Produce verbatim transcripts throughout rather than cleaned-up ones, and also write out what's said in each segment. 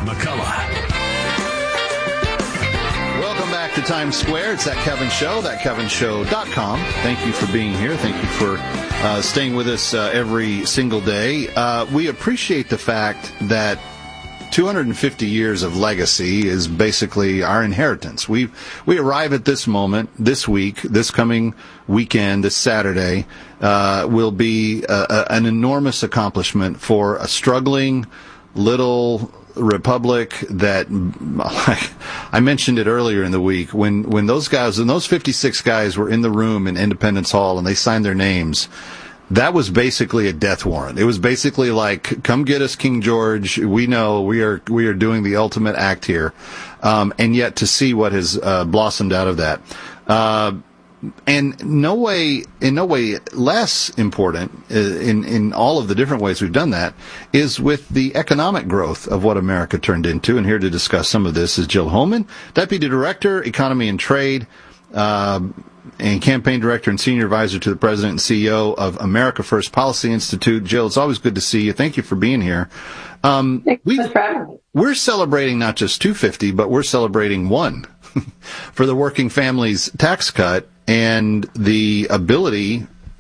McCullough. Welcome back to Times Square. It's That Kevin Show, that kevin show dot com. Thank you for being here. Thank you for uh, staying with us uh, every single day. Uh, we appreciate the fact that two hundred fifty years of legacy is basically our inheritance. We we arrive at this moment, this week, this coming weekend, this Saturday, uh, will be a, a, an enormous accomplishment for a struggling little republic that I mentioned it earlier in the week when when those guys and those fifty-six guys were in the room in Independence Hall and they signed their names. That was basically a death warrant. It was basically like, come get us, King George. We know we are we are doing the ultimate act here. Um, and yet to see what has uh, blossomed out of that. Uh, and no way, in no way less important uh, in, in all of the different ways we've done that is with the economic growth of what America turned into. And here to discuss some of this is Jill Holman, Deputy Director, Economy and Trade, uh, and Campaign Director and Senior Advisor to the President and C E O of America First Policy Institute. Jill, it's always good to see you. Thank you for being here. Um, we're celebrating not just two hundred fifty, but we're celebrating one for the working families tax cut and the ability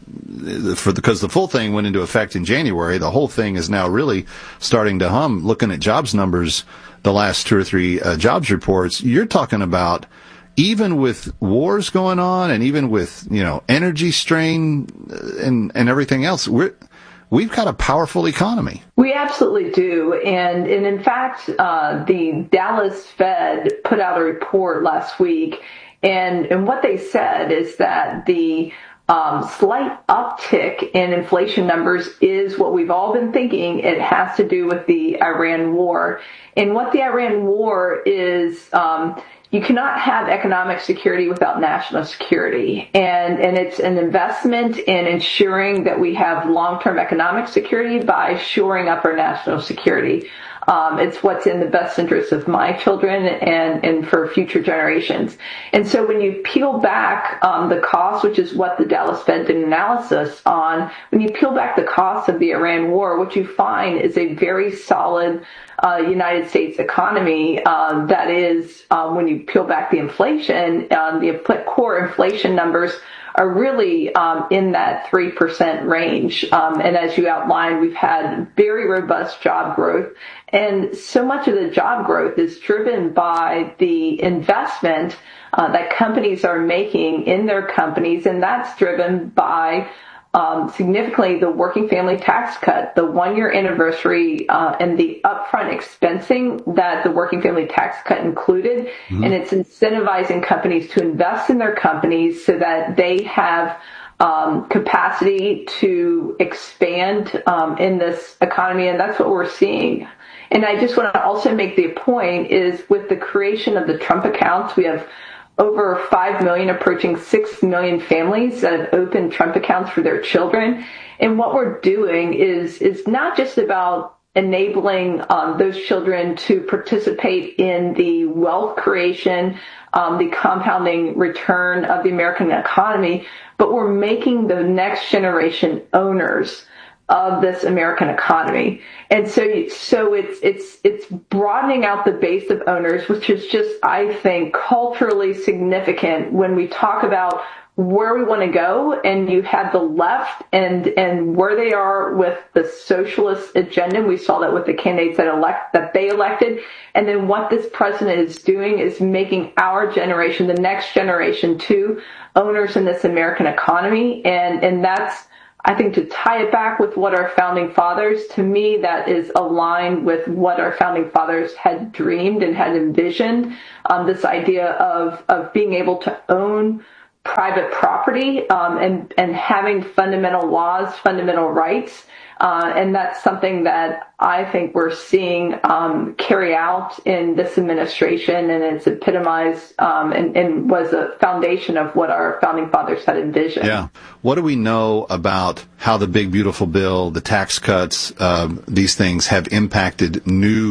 for because the, the full thing went into effect in January. The whole thing is now really starting to hum. Looking at jobs numbers, the last two or three uh, jobs reports, you're talking about even with wars going on and even with, you know, energy strain and, and everything else, we're, we've got a powerful economy. We absolutely do. And, and in fact, uh, the Dallas Fed put out a report last week. And, and what they said is that the um, slight uptick in inflation numbers is what we've all been thinking. It has to do with the Iran war. And what the Iran war is, um, you cannot have economic security without national security. And, and it's an investment in ensuring that we have long-term economic security by shoring up our national security. Um, it's what's in the best interest of my children and, and for future generations. And so when you peel back um, the cost, which is what the Dallas Fed did an analysis on, when you peel back the cost of the Iran war, what you find is a very solid uh, United States economy uh, that is, um, when you peel back the inflation, uh, the core inflation numbers are really um, in that three percent range. Um, and as you outlined, we've had very robust job growth. And so much of the job growth is driven by the investment uh, that companies are making in their companies. And that's driven by um, significantly the working family tax cut, the one-year anniversary, uh, and the upfront expensing that the working family tax cut included. Mm-hmm. And it's incentivizing companies to invest in their companies so that they have um, capacity to expand um, in this economy. And that's what we're seeing. And I just want to also make the point is with the creation of the Trump accounts, we have over five million, approaching six million families that have opened Trump accounts for their children. And what we're doing is, is not just about enabling um, those children to participate in the wealth creation, um, the compounding return of the American economy, but we're making the next generation owners of this American economy. And so, so it's, it's, it's broadening out the base of owners, which is just, I think, culturally significant when we talk about where we want to go. And you have the left and, and where they are with the socialist agenda. We saw that with the candidates that elect, that they elected. And then what this president is doing is making our generation, the next generation, too, owners in this American economy. And, and that's, I think, to tie it back with what our founding fathers, to me, that is aligned with what our founding fathers had dreamed and had envisioned, um, this idea of, of being able to own private property um, and, and having fundamental laws, fundamental rights. Uh, and that's something that I think we're seeing um, carry out in this administration, and it's epitomized um, and, and was a foundation of what our founding fathers had envisioned. Yeah. What do we know about how the big, beautiful bill, the tax cuts, um, these things have impacted new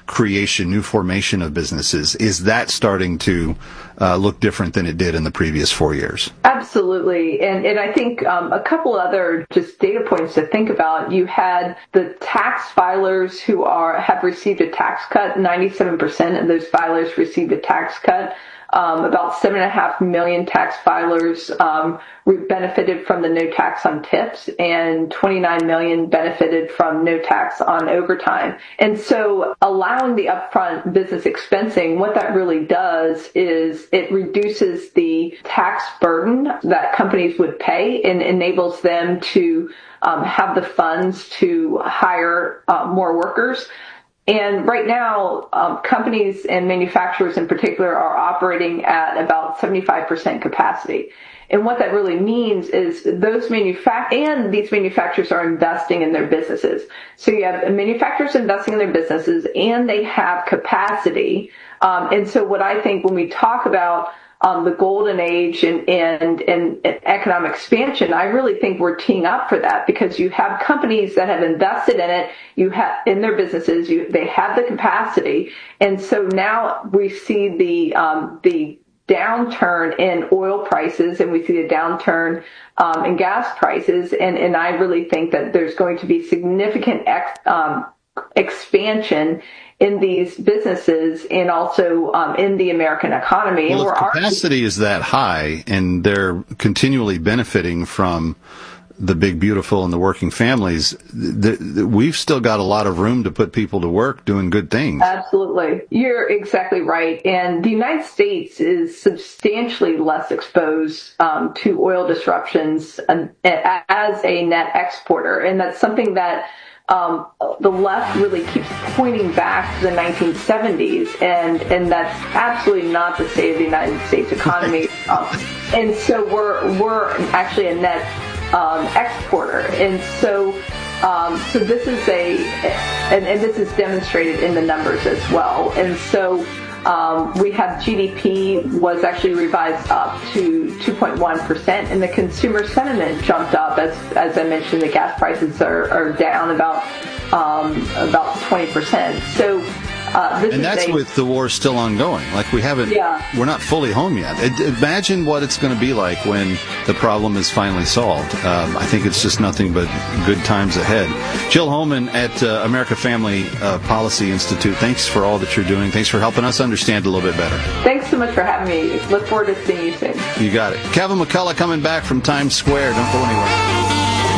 creation, new formation of businesses, is that starting to uh, look different than it did in the previous four years? Absolutely. And and I think um, a couple other just data points to think about. You had the tax filers who are have received a tax cut. ninety-seven percent of those filers received a tax cut. Um, about seven and a half million tax filers um, benefited from the no tax on tips, and twenty-nine million benefited from no tax on overtime. And so allowing the upfront business expensing, what that really does is it reduces the tax burden that companies would pay and enables them to um, have the funds to hire uh, more workers. And right now, um, companies and manufacturers in particular are operating at about seventy-five percent capacity. And what that really means is those manufact and these manufacturers are investing in their businesses. So you have manufacturers investing in their businesses, and they have capacity. Um, and so what I think when we talk about Um, the golden age and, and, and economic expansion, I really think we're teeing up for that, because you have companies that have invested in it, you have in their businesses, you, they have the capacity, and so now we see the um, the downturn in oil prices, and we see a downturn um, in gas prices, and, and I really think that there's going to be significant ex, um, expansion in these businesses and also um, in the American economy. Well, and if we're capacity is that high and they're continually benefiting from the big, beautiful and the working families, th- th- we've still got a lot of room to put people to work doing good things. Absolutely. You're exactly right. And the United States is substantially less exposed um, to oil disruptions um, as a net exporter. And that's something that Um, the left really keeps pointing back to the nineteen seventies, and, and that's absolutely not the state of the United States economy. um, and so we're we're actually a net um, exporter, and so um, so this is a and, and this is demonstrated in the numbers as well. And so um, we have G D P was actually revised up to two point one percent, and the consumer sentiment jumped up. As as I mentioned, the gas prices are, are down about um, about twenty percent. So uh, this and is that's a, with the war still ongoing. Like we haven't, yeah. we're not fully home yet. It, imagine what it's going to be like when the problem is finally solved. Um, I think it's just nothing but good times ahead. Jill Holman at uh, America Family uh, Policy Institute, thanks for all that you're doing. Thanks for helping us understand a little bit better. Thanks so much for having me. Look forward to seeing you soon. You got it. Kevin McCullough coming back from Times Square. Don't go anywhere.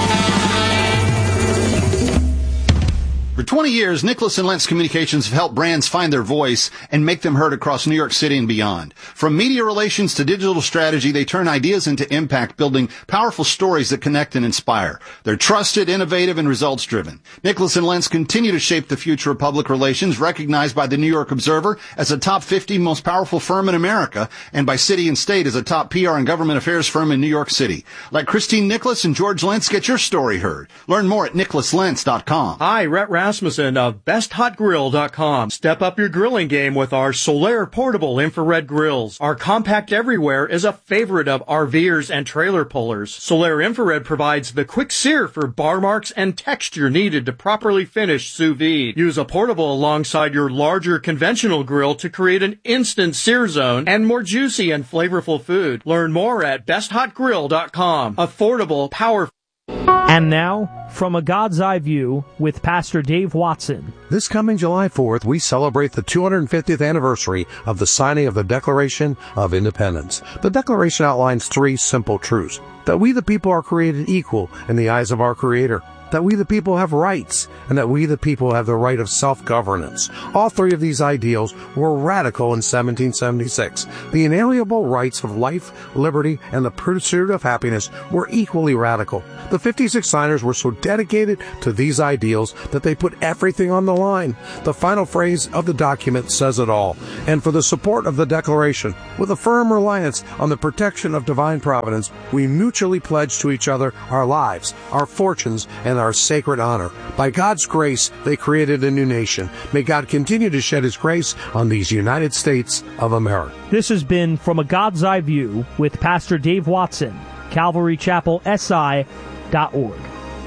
For twenty years, Nicholas and Lentz Communications have helped brands find their voice and make them heard across New York City and beyond. From media relations to digital strategy, they turn ideas into impact, building powerful stories that connect and inspire. They're trusted, innovative, and results-driven. Nicholas and Lentz continue to shape the future of public relations, recognized by the New York Observer as a top fifty most powerful firm in America, and by City and State as a top P R and government affairs firm in New York City. Let Christine Nicholas and George Lentz get your story heard. Learn more at nicholas lentz dot com. Hi, Rhett Rasmussen of best hot grill dot com. Step up your grilling game with our Solaire portable infrared grills. Our compact everywhere is a favorite of RVers and trailer pullers. Solaire infrared provides the quick sear for bar marks and texture needed to properly finish sous vide. Use a portable alongside your larger conventional grill to create an instant sear zone and more juicy and flavorful food. Learn more at best hot grill dot com. Affordable, powerful. And now, from a God's Eye View with Pastor Dave Watson. This coming July fourth, we celebrate the two hundred fiftieth anniversary of the signing of the Declaration of Independence. The Declaration outlines three simple truths: that we the people are created equal in the eyes of our Creator, that we the people have rights, and that we the people have the right of self-governance. All three of these ideals were radical in seventeen seventy-six. The inalienable rights of life, liberty, and the pursuit of happiness were equally radical. The fifty-six signers were so dedicated to these ideals that they put everything on the line. The final phrase of the document says it all. And for the support of the Declaration, with a firm reliance on the protection of divine providence, we mutually pledge to each other our lives, our fortunes, and our sacred honor. By God's grace, they created a new nation. May God continue to shed His grace on these United States of America. This has been From a God's Eye View with Pastor Dave Watson, Calvary Chapel S I dot org.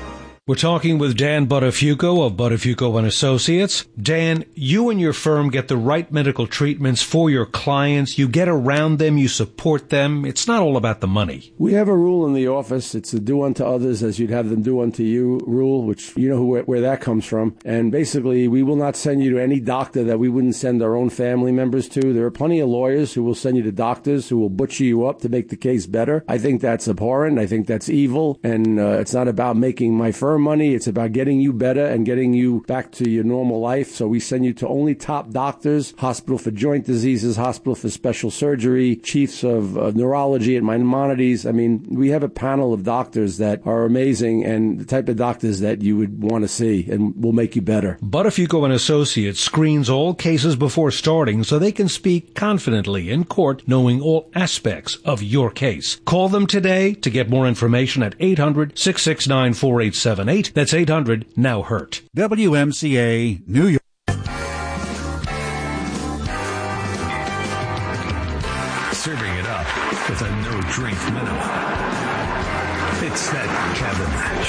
We're talking with Dan Buttafuoco of Buttafuoco and Associates. Dan, you and your firm get the right medical treatments for your clients. You get around them. You support them. It's not all about the money. We have a rule in the office. It's a do unto others as you'd have them do unto you rule, which you know who, where that comes from. And basically, we will not send you to any doctor that we wouldn't send our own family members to. There are plenty of lawyers who will send you to doctors who will butcher you up to make the case better. I think that's abhorrent. I think that's evil. And uh, it's not about making my firm money. It's about getting you better and getting you back to your normal life. So we send you to only top doctors, Hospital for Joint Diseases, Hospital for Special Surgery, chiefs of uh, neurology at Maimonides. I mean, we have a panel of doctors that are amazing and the type of doctors that you would want to see and will make you better. Buttafuoco and Associates screens all cases before starting so they can speak confidently in court, knowing all aspects of your case. Call them today to get more information at eight hundred, six six nine, four eight seven eight. That's eight hundred, now hurt. W M C A, New York. Serving it up with a no-drink minimum. It's that Kevin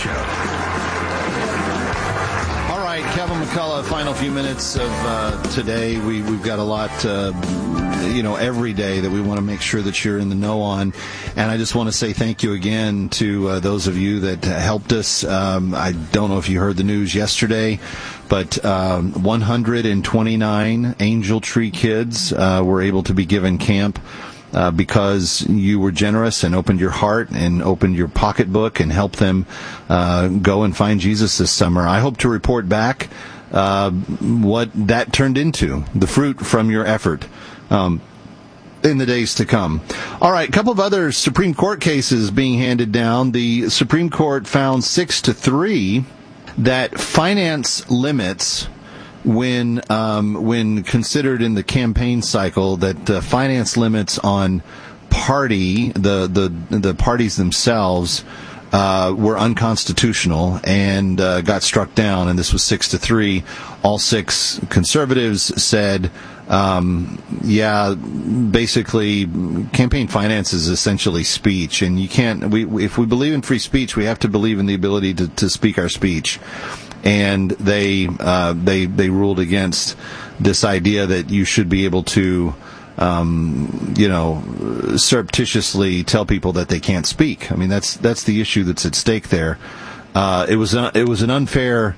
Show. All right, Kevin McCullough, final few minutes of uh, today. We, we've got a lot, uh, you know, every day that we want to make sure that you're in the know on. And I just want to say thank you again to uh, those of you that helped us. Um, I don't know if you heard the news yesterday, but um, one hundred twenty-nine Angel Tree kids uh, were able to be given camp uh, because you were generous and opened your heart and opened your pocketbook and helped them uh, go and find Jesus this summer. I hope to report back uh, what that turned into, the fruit from your effort. Um, in the days to come. All right, a couple of other Supreme Court cases being handed down. The Supreme Court found six to three that finance limits, when um, when considered in the campaign cycle, that uh, finance limits on party the the the parties themselves uh, were unconstitutional and uh, got struck down. And this was six to three. All six conservatives said, Um, yeah, basically, campaign finance is essentially speech, and you can't. We, if we believe in free speech, we have to believe in the ability to, to speak our speech. And they uh, they they ruled against this idea that you should be able to, um, you know, surreptitiously tell people that they can't speak. I mean, that's that's the issue that's at stake there. Uh, it was a, it was an unfair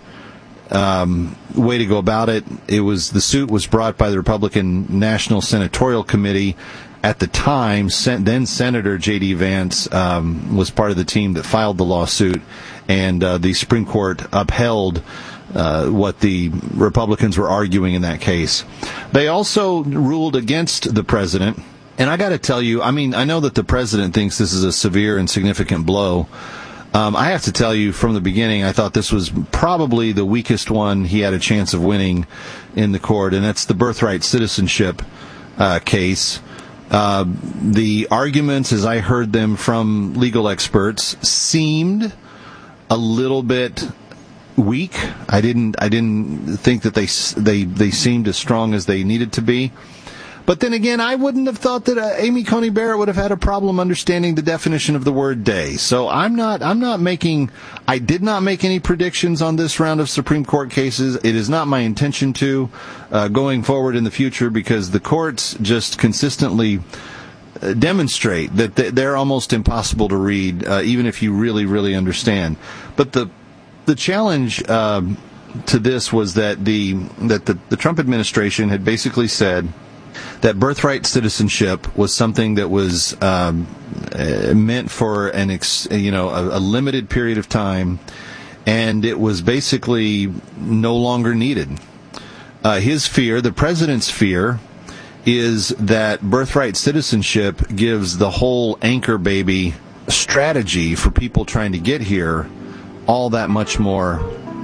Um, way to go about it. It was the suit was brought by the Republican National Senatorial Committee at the time. Sen- then Senator J D. Vance um, was part of the team that filed the lawsuit, and uh, the Supreme Court upheld uh, what the Republicans were arguing in that case. They also ruled against the president, and I got to tell you, I mean, I know that the president thinks this is a severe and significant blow. Um, I have to tell you, from the beginning, I thought this was probably the weakest one he had a chance of winning in the court, and that's the birthright citizenship uh, case. Uh, the arguments, as I heard them from legal experts, seemed a little bit weak. I didn't, I didn't think that they they they seemed as strong as they needed to be. But then again, I wouldn't have thought that uh, Amy Coney Barrett would have had a problem understanding the definition of the word day. So I'm not, I'm not making, I did not make any predictions on this round of Supreme Court cases. It is not my intention to, uh, going forward in the future, because the courts just consistently uh, demonstrate that they're almost impossible to read, uh, even if you really, really understand. But the, the challenge, um, to this was that the, that the, the Trump administration had basically said that birthright citizenship was something that was um, uh, meant for an ex, you know a, a limited period of time, and it was basically no longer needed. Uh, his fear, the president's fear, is that birthright citizenship gives the whole anchor baby strategy for people trying to get here all that much more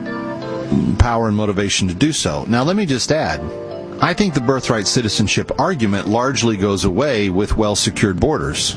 power and motivation to do so. Now, let me just add, I think the birthright citizenship argument largely goes away with well-secured borders.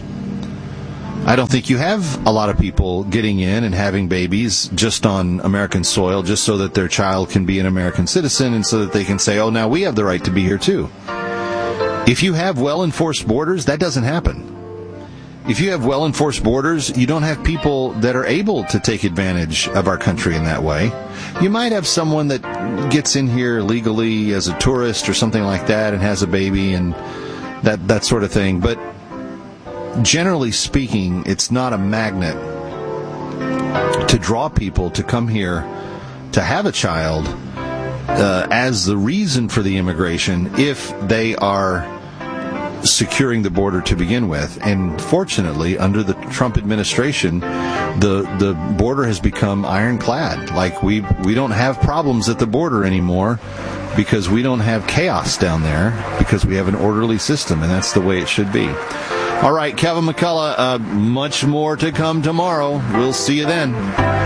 I don't think you have a lot of people getting in and having babies just on American soil just so that their child can be an American citizen and so that they can say, oh, now we have the right to be here too. If you have well-enforced borders, that doesn't happen. If you have well-enforced borders, you don't have people that are able to take advantage of our country in that way. You might have someone that gets in here legally as a tourist or something like that and has a baby and that, that sort of thing. But generally speaking, it's not a magnet to draw people to come here to have a child uh, as the reason for the immigration if they are securing the border to begin with. And fortunately, under the Trump administration, the the border has become ironclad. Like, we we don't have problems at the border anymore because we don't have chaos down there, because we have an orderly system, and that's the way it should be. All right, Kevin McCullough, uh, much more to come tomorrow. We'll see you then.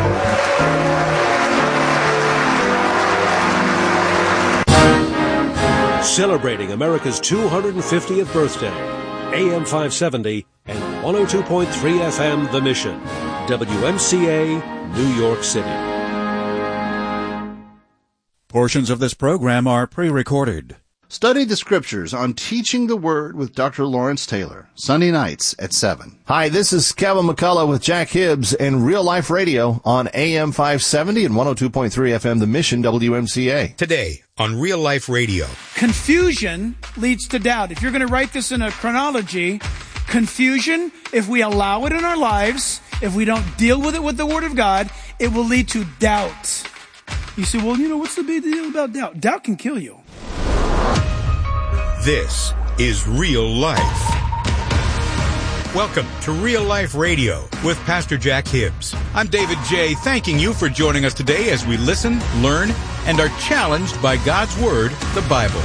Celebrating America's two hundred fiftieth birthday. A M five seventy and one oh two point three F M The Mission. W M C A, New York City. Portions of this program are pre-recorded. Study the Scriptures on Teaching the Word with Doctor Lawrence Taylor, Sunday nights at seven. Hi, this is Kevin McCullough with Jack Hibbs in Real Life Radio on A M five seventy and one oh two point three F M The Mission, W M C A. Today on Real Life Radio. Confusion leads to doubt. If you're going to write this in a chronology, confusion, if we allow it in our lives, if we don't deal with it with the Word of God, it will lead to doubt. You say, well, you know, what's the big deal about doubt? Doubt can kill you. This is Real Life. Welcome to Real Life Radio with Pastor Jack Hibbs. I'm David J., thanking you for joining us today as we listen, learn, and are challenged by God's Word, the Bible.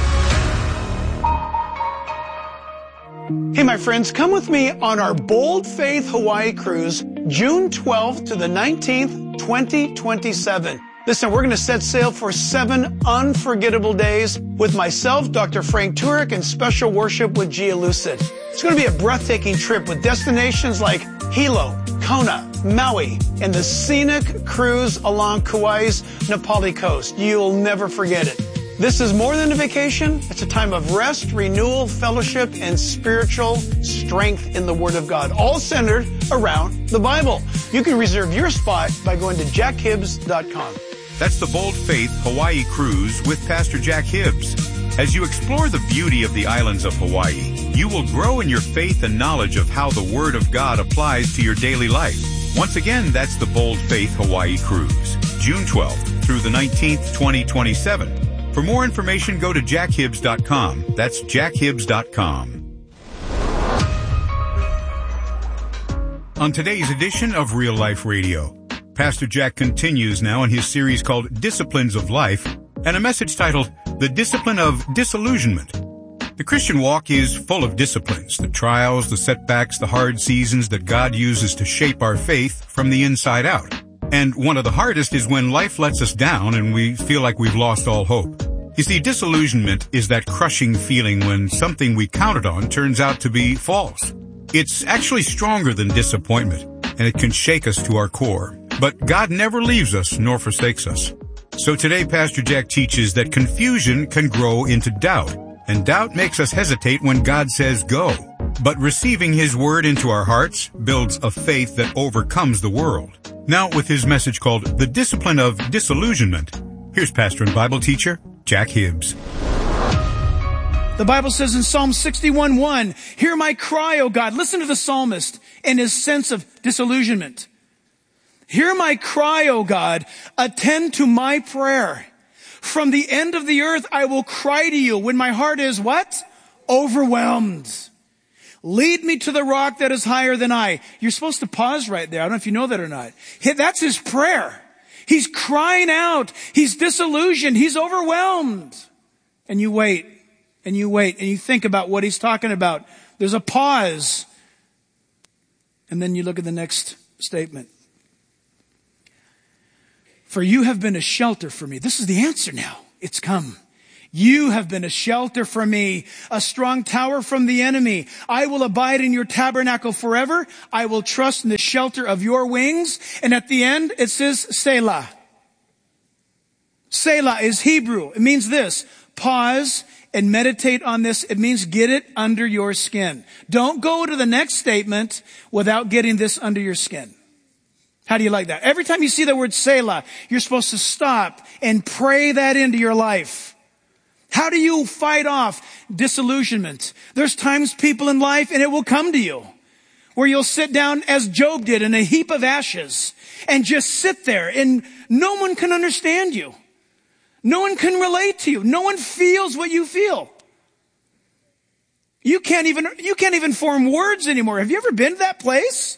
Hey, my friends, come with me on our Bold Faith Hawaii cruise, June twelfth to the nineteenth, twenty twenty-seven. Listen, we're going to set sail for seven unforgettable days with myself, Doctor Frank Turek, and special worship with Gia Lucid. It's going to be a breathtaking trip with destinations like Hilo, Kona, Maui, and the scenic cruise along Kauai's Napali coast. You'll never forget it. This is more than a vacation. It's a time of rest, renewal, fellowship, and spiritual strength in the Word of God, all centered around the Bible. You can reserve your spot by going to jack hibbs dot com. That's the Bold Faith Hawaii Cruise with Pastor Jack Hibbs. As you explore the beauty of the islands of Hawaii, you will grow in your faith and knowledge of how the Word of God applies to your daily life. Once again, that's the Bold Faith Hawaii Cruise, June twelfth through the nineteenth, twenty twenty-seven. For more information, go to jack hibbs dot com. That's jack hibbs dot com. On today's edition of Real Life Radio, Pastor Jack continues now in his series called Disciplines of Life, and a message titled The Discipline of Disillusionment. The Christian walk is full of disciplines, the trials, the setbacks, the hard seasons that God uses to shape our faith from the inside out. And one of the hardest is when life lets us down and we feel like we've lost all hope. You see, disillusionment is that crushing feeling when something we counted on turns out to be false. It's actually stronger than disappointment, and it can shake us to our core. But God never leaves us nor forsakes us. So today, Pastor Jack teaches that confusion can grow into doubt, and doubt makes us hesitate when God says go. But receiving His Word into our hearts builds a faith that overcomes the world. Now, with his message called The Discipline of Disillusionment, here's pastor and Bible teacher, Jack Hibbs. The Bible says in Psalm sixty-one one, hear my cry, O God. Listen to the psalmist and his sense of disillusionment. Hear my cry, O God. Attend to my prayer. From the end of the earth, I will cry to you when my heart is what? Overwhelmed. Lead me to the rock that is higher than I. You're supposed to pause right there. I don't know if you know that or not. That's his prayer. He's crying out. He's disillusioned. He's overwhelmed. And you wait, and you wait, and you think about what he's talking about. There's a pause. And then you look at the next statement. For you have been a shelter for me. This is the answer now. It's come. You have been a shelter for me, a strong tower from the enemy. I will abide in your tabernacle forever. I will trust in the shelter of your wings. And at the end, it says, Selah. Selah is Hebrew. It means this: pause and meditate on this. It means get it under your skin. Don't go to the next statement without getting this under your skin. How do you like that? Every time you see the word Selah, you're supposed to stop and pray that into your life. How do you fight off disillusionment? There's times, people, in life, and it will come to you, where you'll sit down as Job did in a heap of ashes and just sit there, and no one can understand you. No one can relate to you. No one feels what you feel. You can't even, you can't even form words anymore. Have you ever been to that place?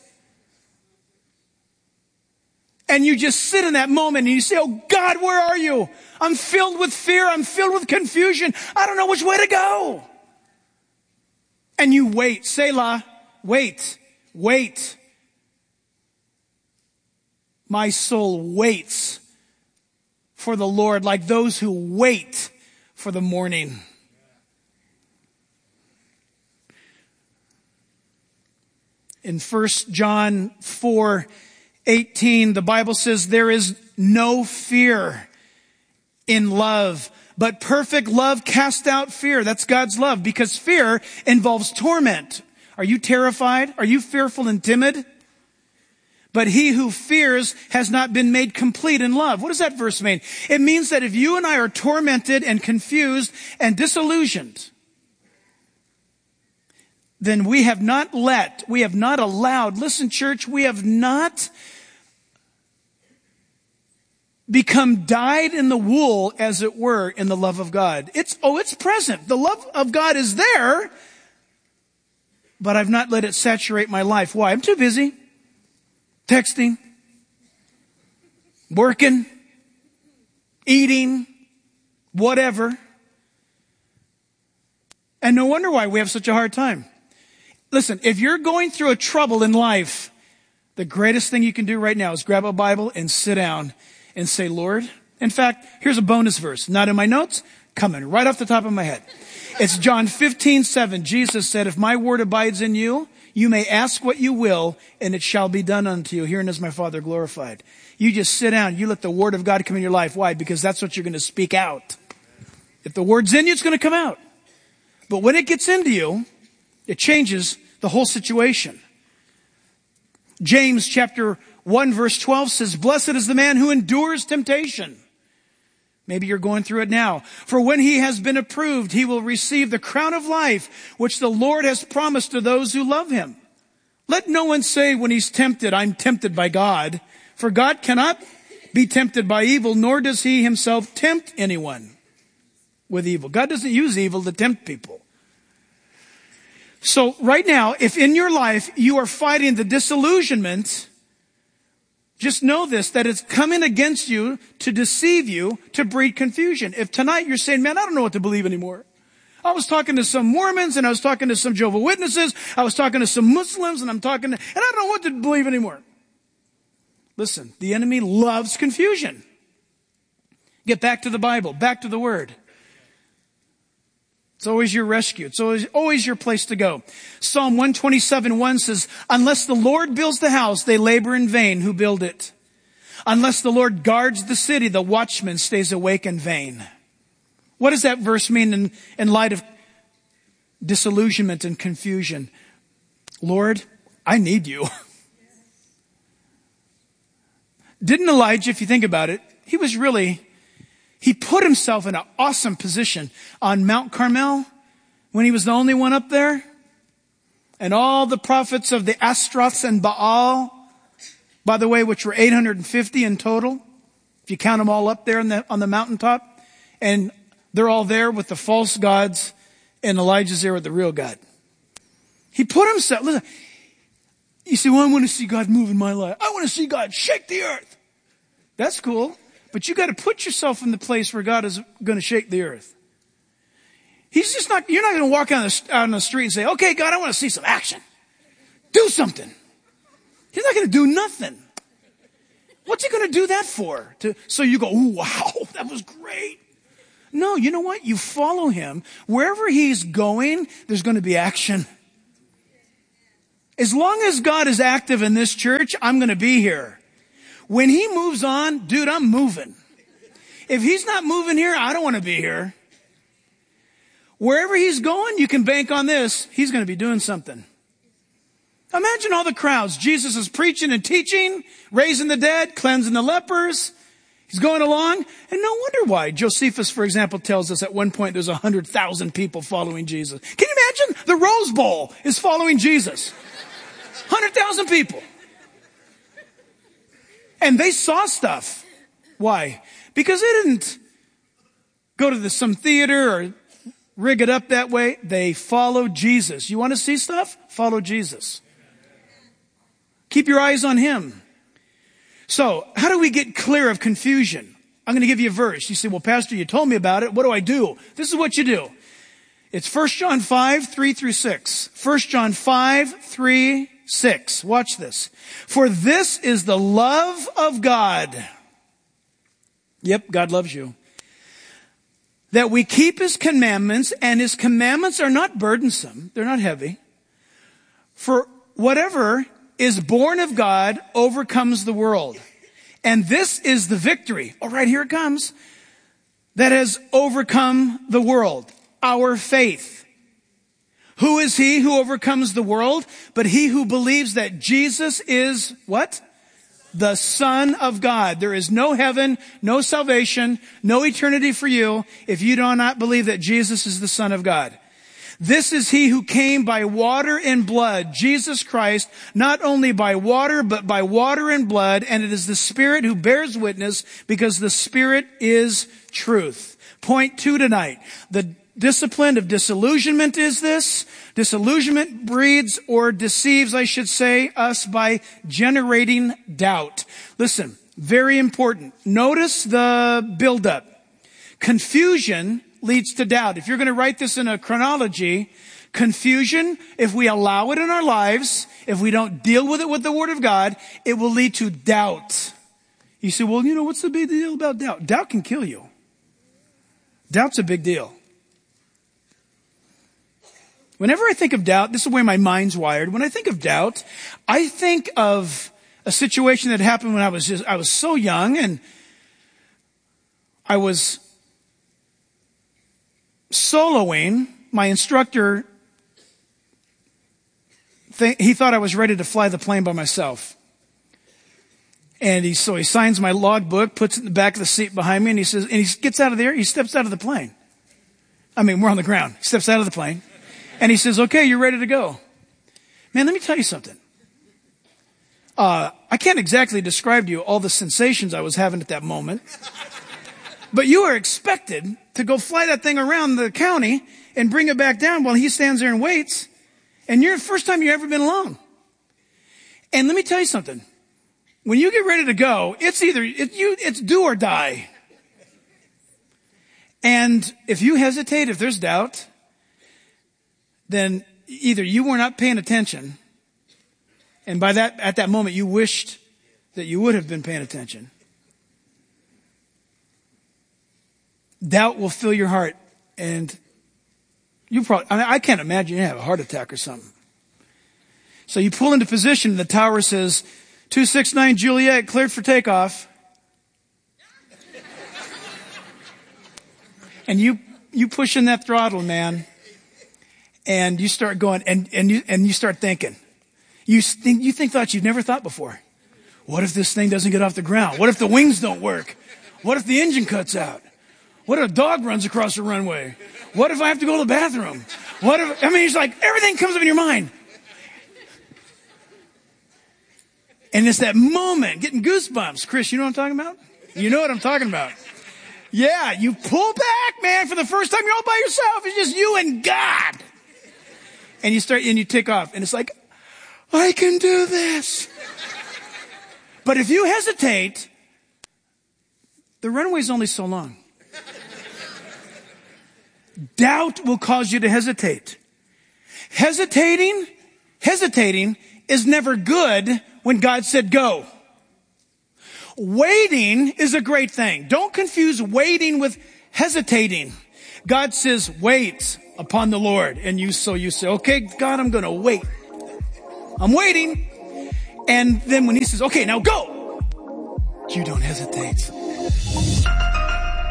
And you just sit in that moment and you say, oh God, where are you? I'm filled with fear. I'm filled with confusion. I don't know which way to go. And you wait. Selah, wait, wait. My soul waits for the Lord, like those who wait for the morning. In First John four eighteen, the Bible says there is no fear in love, but perfect love casts out fear. That's God's love, because fear involves torment. Are you terrified? Are you fearful and timid? But he who fears has not been made complete in love. What does that verse mean? It means that if you and I are tormented and confused and disillusioned, then we have not let, we have not allowed, listen church, we have not become dyed in the wool, as it were, in the love of God. It's, oh, it's present. The love of God is there, but I've not let it saturate my life. Why? I'm too busy. Texting, working, eating, whatever. And no wonder why we have such a hard time. Listen, if you're going through a trouble in life, the greatest thing you can do right now is grab a Bible and sit down and say, Lord. In fact, here's a bonus verse, not in my notes, coming right off the top of my head. It's John fifteen seven. Jesus said, if my word abides in you, you may ask what you will, and it shall be done unto you. Herein is my Father glorified. You just sit down. You let the word of God come in your life. Why? Because that's what you're going to speak out. If the word's in you, it's going to come out. But when it gets into you, it changes the whole situation. James chapter one verse twelve says, blessed is the man who endures temptation. Maybe you're going through it now. For when he has been approved, he will receive the crown of life, which the Lord has promised to those who love him. Let no one say when he's tempted, I'm tempted by God. For God cannot be tempted by evil, nor does he himself tempt anyone with evil. God doesn't use evil to tempt people. So right now, if in your life you are fighting the disillusionment, just know this, that it's coming against you to deceive you, to breed confusion. If tonight you're saying, man, I don't know what to believe anymore. I was talking to some Mormons, and I was talking to some Jehovah's Witnesses. I was talking to some Muslims, and I'm talking to, and I don't know what to believe anymore. Listen, the enemy loves confusion. Get back to the Bible, back to the Word. It's always your rescue. It's always, always your place to go. Psalm one twenty-seven one says, unless the Lord builds the house, they labor in vain who build it. Unless the Lord guards the city, the watchman stays awake in vain. What does that verse mean in, in light of disillusionment and confusion? Lord, I need you. Didn't Elijah, if you think about it, he was really... He put himself in an awesome position on Mount Carmel when he was the only one up there. And all the prophets of the Astroths and Baal, by the way, which were eight hundred fifty in total, if you count them all up there on the, on the mountaintop. And they're all there with the false gods, and Elijah's there with the real God. He put himself, listen, you say, well, I want to see God move in my life. I want to see God shake the earth. That's cool. But you got to put yourself in the place where God is going to shake the earth. He's just not, you're not going to walk out on, the, out on the street and say, okay, God, I want to see some action. Do something. He's not going to do nothing. What's he going to do that for? To, so you go, ooh, wow, that was great. No, you know what? You follow him. Wherever he's going, there's going to be action. As long as God is active in this church, I'm going to be here. When he moves on, dude, I'm moving. If he's not moving here, I don't want to be here. Wherever he's going, you can bank on this. He's going to be doing something. Imagine all the crowds. Jesus is preaching and teaching, raising the dead, cleansing the lepers. He's going along. And no wonder why. Josephus, for example, tells us at one point there's one hundred thousand people following Jesus. Can you imagine? The Rose Bowl is following Jesus. one hundred thousand people. And they saw stuff. Why? Because they didn't go to the, some theater or rig it up that way. They followed Jesus. You want to see stuff? Follow Jesus. Keep your eyes on him. So, how do we get clear of confusion? I'm going to give you a verse. You say, well, Pastor, you told me about it. What do I do? This is what you do. It's First John five, three through six. First John five, three, six. Watch this. For this is the love of God. Yep, God loves you. That we keep his commandments, and his commandments are not burdensome. They're not heavy. For whatever is born of God overcomes the world. And this is the victory. All right, here it comes. That has overcome the world. Our faith. Who is he who overcomes the world? But he who believes that Jesus is what? The Son of God. There is no heaven, no salvation, no eternity for you if you do not believe that Jesus is the Son of God. This is he who came by water and blood, Jesus Christ, not only by water, but by water and blood. And it is the Spirit who bears witness, because the Spirit is truth. Point two tonight. The discipline of disillusionment is this. Disillusionment breeds, or deceives, I should say, us by generating doubt. Listen, very important. Notice the buildup. Confusion leads to doubt. If you're going to write this in a chronology, confusion, if we allow it in our lives, if we don't deal with it with the Word of God, it will lead to doubt. You say, well, you know, what's the big deal about doubt? Doubt can kill you. Doubt's a big deal. Whenever I think of doubt, this is the way my mind's wired. When I think of doubt, I think of a situation that happened when I was just, I was so young, and I was soloing. My instructor, th- he thought I was ready to fly the plane by myself. And he, so he signs my logbook, puts it in the back of the seat behind me, and he says, and he gets out of there, he steps out of the plane. I mean, we're on the ground. He steps out of the plane. And he says, okay, you're ready to go. Man, let me tell you something. Uh, I can't exactly describe to you all the sensations I was having at that moment. But you are expected to go fly that thing around the county and bring it back down while he stands there and waits. And you're the first time you've ever been alone. And let me tell you something. When you get ready to go, it's either, it, you, it's do or die. And if you hesitate, if there's doubt, then either you were not paying attention, and by that, at that moment, you wished that you would have been paying attention. Doubt will fill your heart, and you probably, I mean, I can't imagine you have a heart attack or something. So you pull into position, and the tower says, two six nine Juliet, cleared for takeoff. And you, you push in that throttle, man. And you start going, and, and you, and you start thinking. You think, you think thoughts you've never thought before. What if this thing doesn't get off the ground? What if the wings don't work? What if the engine cuts out? What if a dog runs across the runway? What if I have to go to the bathroom? What if, I mean, it's like everything comes up in your mind. And it's that moment, getting goosebumps. Chris, you know what I'm talking about? You know what I'm talking about. Yeah, you pull back, man, for the first time. You're all by yourself. It's just you and God. And you start, and you take off. And it's like, I can do this. But if you hesitate, the runway's only so long. Doubt will cause you to hesitate. Hesitating, hesitating is never good when God said go. Waiting is a great thing. Don't confuse waiting with hesitating. God says, wait upon the Lord. And you, so you say, okay, God, I'm going to wait. I'm waiting. And then when he says, okay, now go, you don't hesitate.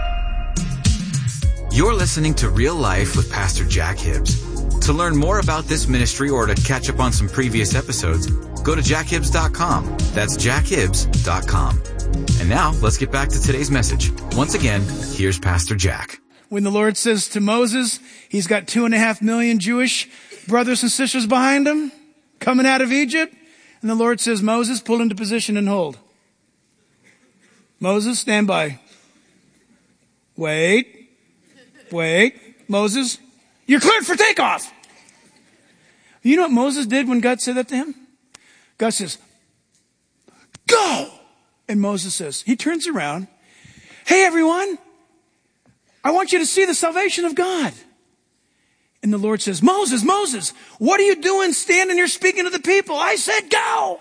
You're listening to Real Life with Pastor Jack Hibbs. To learn more about this ministry or to catch up on some previous episodes, go to jack hibbs dot com. That's jack hibbs dot com. And now, let's get back to today's message. Once again, here's Pastor Jack. When the Lord says to Moses, he's got two and a half million Jewish brothers and sisters behind him, coming out of Egypt, and the Lord says, Moses, pull into position and hold. Moses, stand by. Wait. Wait. Moses, you're cleared for takeoff. You know what Moses did when God said that to him? God says, go. And Moses says, he turns around. Hey, everyone. I want you to see the salvation of God. And the Lord says, Moses, Moses, what are you doing standing here speaking to the people? I said, go.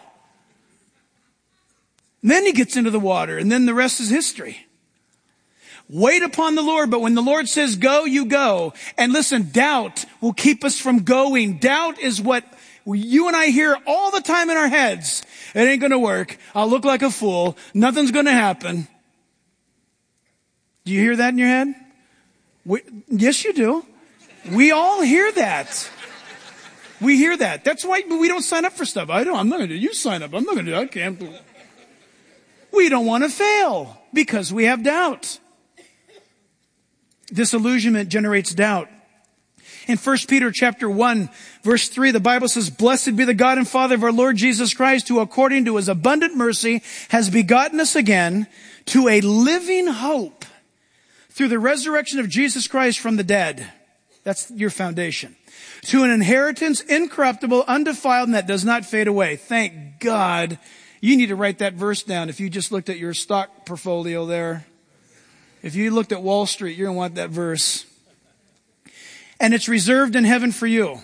And then he gets into the water, and then the rest is history. Wait upon the Lord, but when the Lord says go, you go. And listen, doubt will keep us from going. Doubt is what you and I hear all the time in our heads. It ain't going to work. I'll look like a fool. Nothing's going to happen. Do you hear that in your head? We, yes, you do. We all hear that. We hear that. That's why we don't sign up for stuff. I don't. I'm not going to do. You sign up. I'm not going to do. I can't. We don't want to fail because we have doubt. Disillusionment generates doubt. In First Peter chapter one, verse three, the Bible says, Blessed be the God and Father of our Lord Jesus Christ, who according to his abundant mercy has begotten us again to a living hope through the resurrection of Jesus Christ from the dead. That's your foundation. To an inheritance incorruptible, undefiled, and that does not fade away. Thank God. You need to write that verse down if you just looked at your stock portfolio there. If you looked at Wall Street, you're going to want that verse. And it's reserved in heaven for you,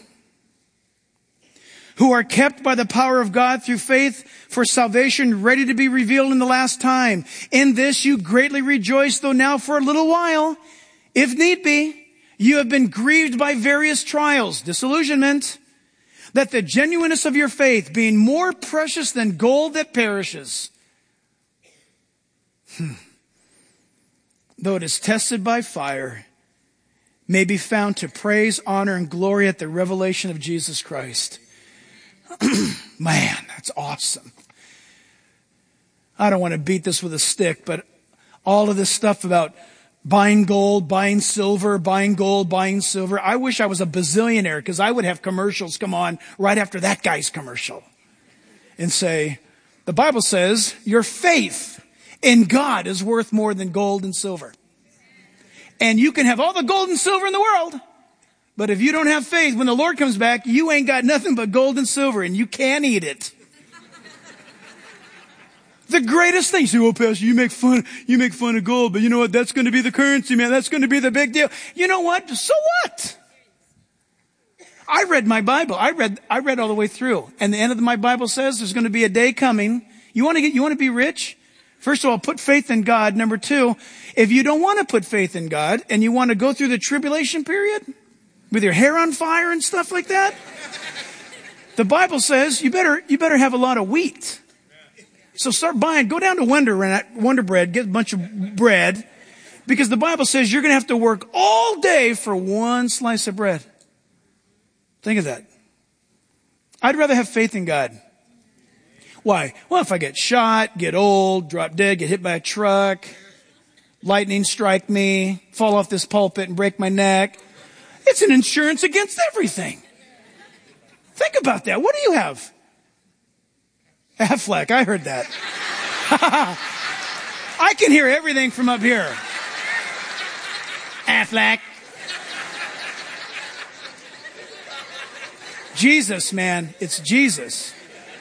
who are kept by the power of God through faith for salvation, ready to be revealed in the last time. In this you greatly rejoice, though now for a little while, if need be, you have been grieved by various trials, disillusionment, that the genuineness of your faith, being more precious than gold that perishes, hmm, though it is tested by fire, may be found to praise, honor, and glory at the revelation of Jesus Christ. Man, that's awesome. I don't want to beat this with a stick, but all of this stuff about buying gold, buying silver, buying gold, buying silver. I wish I was a bazillionaire because I would have commercials come on right after that guy's commercial and say, the Bible says your faith in God is worth more than gold and silver. And you can have all the gold and silver in the world, but if you don't have faith, when the Lord comes back, you ain't got nothing but gold and silver, and you can't eat it. The greatest thing. You say, well, Pastor, you make fun, you make fun of gold, but you know what? That's going to be the currency, man. That's going to be the big deal. You know what? So what? I read my Bible. I read, I read all the way through. And the end of my Bible says there's going to be a day coming. You want to get, you want to be rich? First of all, put faith in God. Number two, if you don't want to put faith in God and you want to go through the tribulation period with your hair on fire and stuff like that, the Bible says you better, you better have a lot of wheat. So start buying, go down to Wonder, Wonder Bread, get a bunch of bread, because the Bible says you're going to have to work all day for one slice of bread. Think of that. I'd rather have faith in God. Why? Well, if I get shot, get old, drop dead, get hit by a truck, lightning strike me, fall off this pulpit and break my neck, it's an insurance against everything. Think about that. What do you have? Affleck, I heard that. I can hear everything from up here. Affleck. Jesus, man. It's Jesus.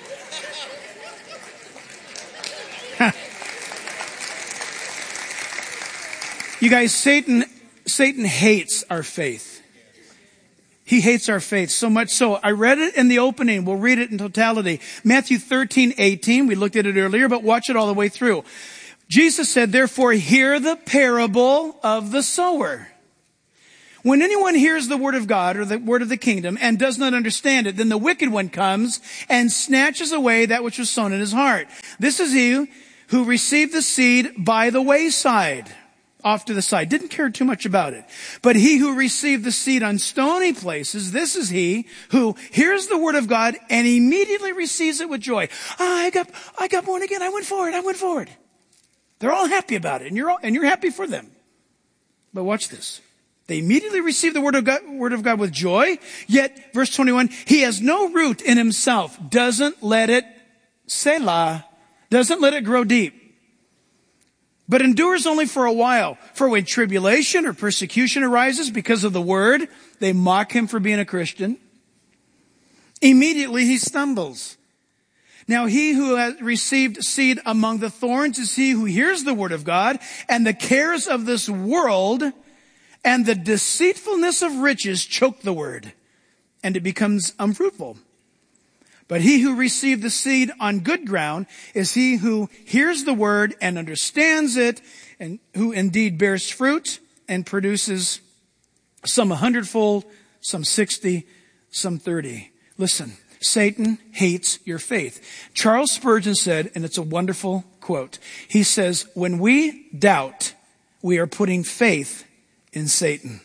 You guys, Satan, Satan hates our faith. He hates our faith so much so. I read it in the opening. We'll read it in totality. Matthew thirteen, eighteen. We looked at it earlier, but watch it all the way through. Jesus said, therefore, hear the parable of the sower. When anyone hears the word of God or the word of the kingdom and does not understand it, then the wicked one comes and snatches away that which was sown in his heart. This is he who received the seed by the wayside. off to the side. Didn't care too much about it. But he who received the seed on stony places, this is he who hears the word of God and immediately receives it with joy. Oh, I got, I got born again. I went forward. I went forward. They're all happy about it, and you're all, and you're happy for them. But watch this. They immediately receive the word of God, word of God with joy. Yet, verse twenty-one, he has no root in himself. Doesn't let it, Selah, doesn't let it grow deep. But endures only for a while. For when tribulation or persecution arises because of the word, they mock him for being a Christian. Immediately he stumbles. Now he who has received seed among the thorns is he who hears the word of God, and the cares of this world and the deceitfulness of riches choke the word, and it becomes unfruitful. But he who received the seed on good ground is he who hears the word and understands it, and who indeed bears fruit and produces some a hundredfold, some sixty, some thirty. Listen, Satan hates your faith. Charles Spurgeon said, and it's a wonderful quote, he says, when we doubt, we are putting faith in Satan.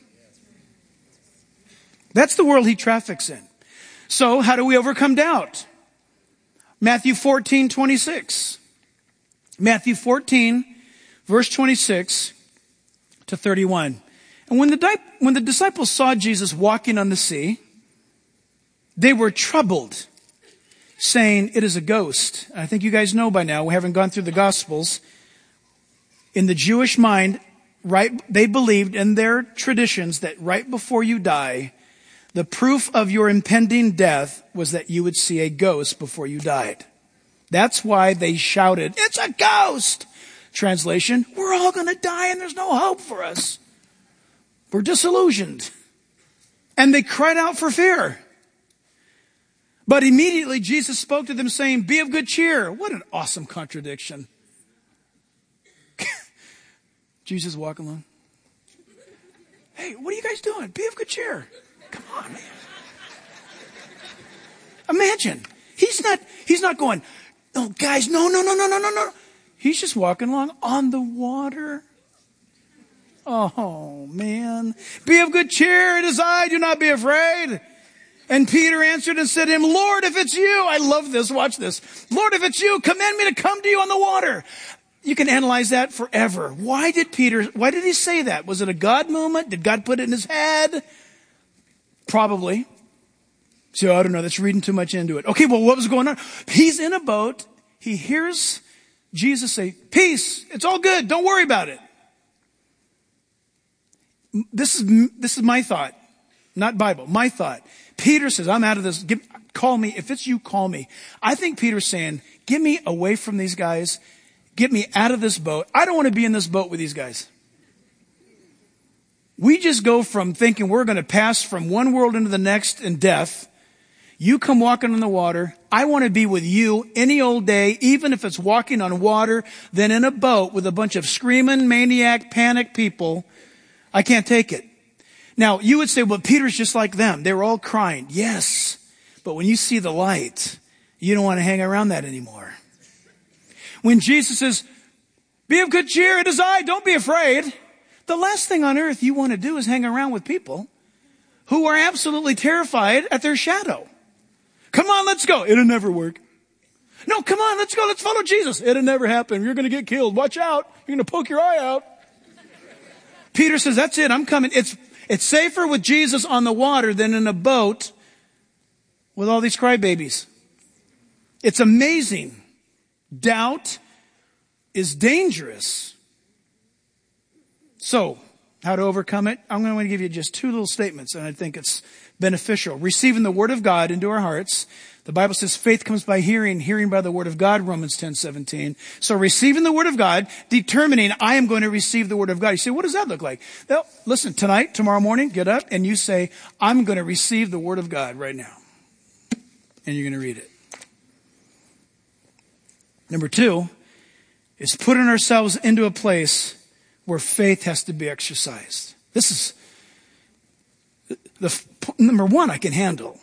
That's the world he traffics in. So how do we overcome doubt? Matthew fourteen, twenty-six. Matthew fourteen, verse twenty-six to thirty-one. And when the, di- when the disciples saw Jesus walking on the sea, they were troubled, saying, it is a ghost. I think you guys know by now, we haven't gone through the Gospels. In the Jewish mind, right, they believed in their traditions that right before you die, the proof of your impending death was that you would see a ghost before you died. That's why they shouted, it's a ghost! Translation, we're all going to die and there's no hope for us. We're disillusioned. And they cried out for fear. But immediately Jesus spoke to them saying, be of good cheer. What an awesome contradiction. Jesus walking along. Hey, what are you guys doing? Be of good cheer. Come on, man. Imagine. He's not, he's not going, oh, guys, no, no, no, no, no, no, no. He's just walking along on the water. Oh, man. Be of good cheer. It is I. Do not be afraid. And Peter answered and said to him, Lord, if it's you. I love this. Watch this. Lord, if it's you, command me to come to you on the water. You can analyze that forever. Why did Peter, why did he say that? Was it a God moment? Did God put it in his head? Probably. So I don't know. That's reading too much into it. Okay, well, what was going on? He's in a boat. He hears Jesus say, peace. It's all good. Don't worry about it. This is, this is my thought, not Bible. My thought. Peter says, I'm out of this. Give, call me. If it's you, call me. I think Peter's saying, get me away from these guys. Get me out of this boat. I don't want to be in this boat with these guys. We just go from thinking we're going to pass from one world into the next in death. You come walking on the water. I want to be with you any old day, even if it's walking on water, than in a boat with a bunch of screaming, maniac, panic people. I can't take it. Now, you would say, well, Peter's just like them. They were all crying. Yes. But when you see the light, you don't want to hang around that anymore. When Jesus says, be of good cheer, it is I, don't be afraid. The last thing on earth you want to do is hang around with people who are absolutely terrified at their shadow. Come on, let's go. It'll never work. No, come on, let's go. Let's follow Jesus. It'll never happen. You're going to get killed. Watch out. You're going to poke your eye out. Peter says, that's it. I'm coming. It's, it's safer with Jesus on the water than in a boat with all these crybabies. It's amazing. Doubt is dangerous. So, how to overcome it? I'm going to give you just two little statements, and I think it's beneficial. Receiving the Word of God into our hearts. The Bible says faith comes by hearing, hearing by the Word of God, Romans ten seventeen. So receiving the Word of God, determining I am going to receive the Word of God. You say, what does that look like? Well, listen, tonight, tomorrow morning, get up and you say, I'm going to receive the Word of God right now. And you're going to read it. Number two is putting ourselves into a place where faith has to be exercised. This is the number one I can handle.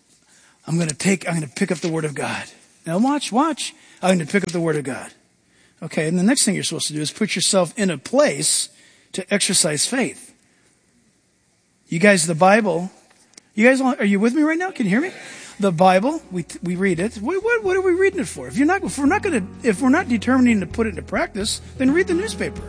I'm going to take, I'm going to pick up the Word of God. Now watch, watch. I'm going to pick up the Word of God. Okay, and the next thing you're supposed to do is put yourself in a place to exercise faith. You guys, the Bible, you guys, are you with me right now? Can you hear me? The Bible, we we read it. What, what, what are we reading it for? If you're not, if we're not going to, if we're not determining to put it into practice, then read the newspaper.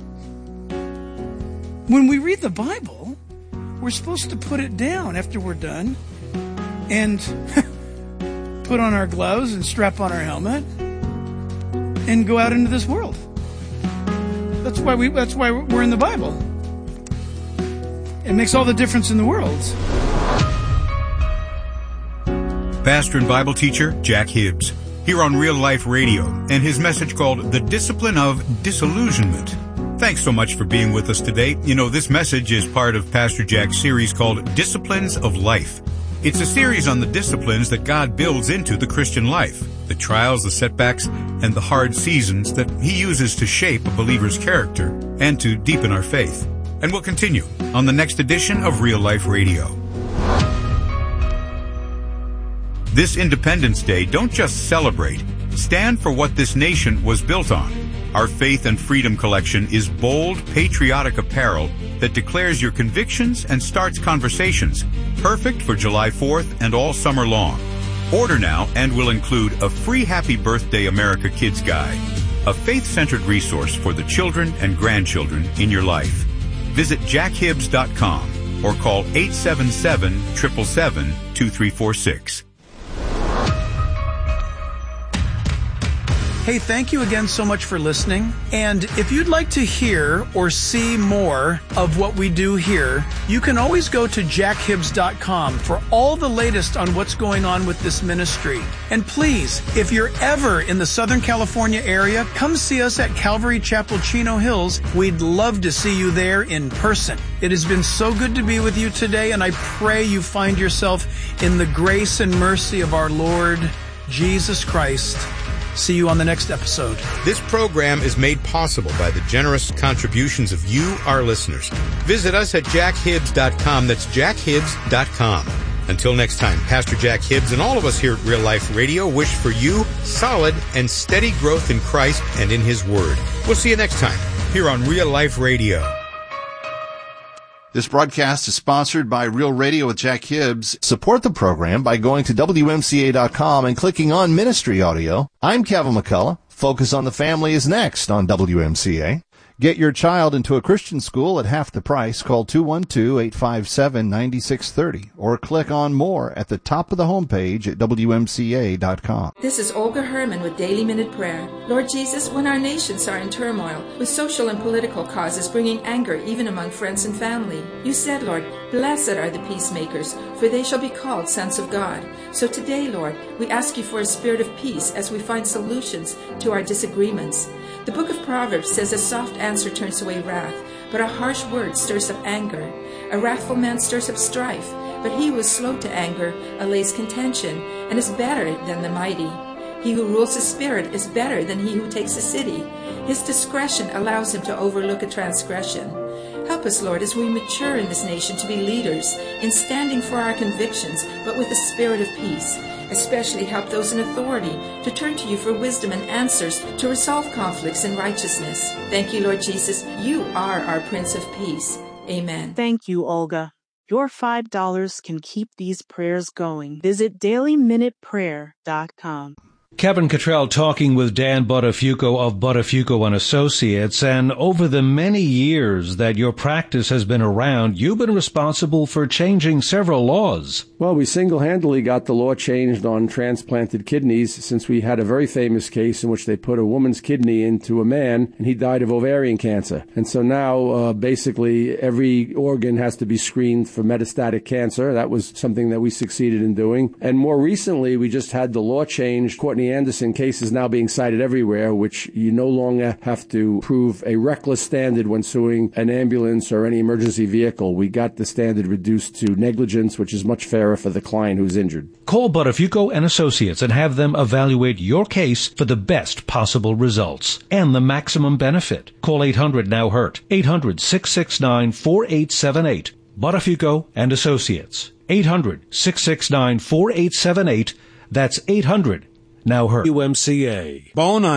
When we read the Bible, we're supposed to put it down after we're done, and put on our gloves and strap on our helmet, and go out into this world. That's why we. That's why we're in the Bible. It makes all the difference in the world. Pastor and Bible teacher Jack Hibbs, here on Real Life Radio, and his message called The Discipline of Disillusionment. Thanks so much for being with us today. You know, this message is part of Pastor Jack's series called Disciplines of Life. It's a series on the disciplines that God builds into the Christian life, the trials, the setbacks, and the hard seasons that He uses to shape a believer's character and to deepen our faith. And we'll continue on the next edition of Real Life Radio. This Independence Day, don't just celebrate. Stand for what this nation was built on. Our Faith and Freedom collection is bold, patriotic apparel that declares your convictions and starts conversations. Perfect for July fourth and all summer long. Order now and will include a free Happy Birthday America Kids Guide, a faith-centered resource for the children and grandchildren in your life. Visit jack hibbs dot com or call eight seven seven, seven seven seven, two three four six. Hey, thank you again so much for listening. And if you'd like to hear or see more of what we do here, you can always go to jack hibbs dot com for all the latest on what's going on with this ministry. And please, if you're ever in the Southern California area, come see us at Calvary Chapel, Chino Hills. We'd love to see you there in person. It has been so good to be with you today, and I pray you find yourself in the grace and mercy of our Lord Jesus Christ. See you on the next episode. This program is made possible by the generous contributions of you, our listeners. Visit us at jack hibbs dot com. That's jack hibbs dot com. Until next time, Pastor Jack Hibbs and all of us here at Real Life Radio wish for you solid and steady growth in Christ and in His Word. We'll see you next time here on Real Life Radio. This broadcast is sponsored by Real Radio with Jack Hibbs. Support the program by going to W M C A dot com and clicking on Ministry Audio. I'm Kevin McCullough. Focus on the Family is next on W M C A. Get your child into a Christian school at half the price. Call two one two, eight five seven, nine six three zero or click on more at the top of the homepage at W M C A dot com. This is Olga Herman with Daily Minute Prayer. Lord Jesus, when our nations are in turmoil, with social and political causes bringing anger even among friends and family, you said, Lord, blessed are the peacemakers, for they shall be called sons of God. So today, Lord, we ask you for a spirit of peace as we find solutions to our disagreements. The book of Proverbs says a soft answer turns away wrath, but a harsh word stirs up anger. A wrathful man stirs up strife, but he who is slow to anger allays contention, and is better than the mighty. He who rules his spirit is better than he who takes a city. His discretion allows him to overlook a transgression. Help us, Lord, as we mature in this nation to be leaders in standing for our convictions, but with a spirit of peace. Especially help those in authority to turn to you for wisdom and answers to resolve conflicts in righteousness. Thank you, Lord Jesus. You are our Prince of Peace. Amen. Thank you, Olga. Your five dollars can keep these prayers going. Visit daily minute prayer dot com. Kevin Cottrell talking with Dan Buttafuoco of Buttafuoco and Associates, and over the many years that your practice has been around, you've been responsible for changing several laws. Well, we single-handedly got the law changed on transplanted kidneys, since we had a very famous case in which they put a woman's kidney into a man, and he died of ovarian cancer. And so now, uh, basically, every organ has to be screened for metastatic cancer. That was something that we succeeded in doing. And more recently, we just had the law changed. Courtney Anderson case is now being cited everywhere, which you no longer have to prove a reckless standard when suing an ambulance or any emergency vehicle. We got the standard reduced to negligence, which is much fairer for the client who's injured. Call Buttafuoco and Associates and have them evaluate your case for the best possible results and the maximum benefit. Call eight hundred now hurt, eight hundred, six six nine, four eight seven eight. Buttafuoco and Associates, eight hundred, six six nine, four eight seven eight. That's eight hundred now hurt. U M C A. Bone on